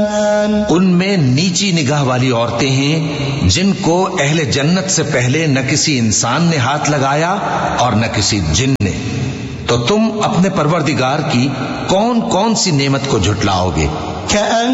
उनमें नीची निगाह वाली औरतें हैं जिनको अहले जन्नत से पहले न किसी इंसान ने हाथ लगाया और न किसी जिन ने। तो तुम अपने परवरदिगार की कौन कौन सी नेमत को झुटलाओगे?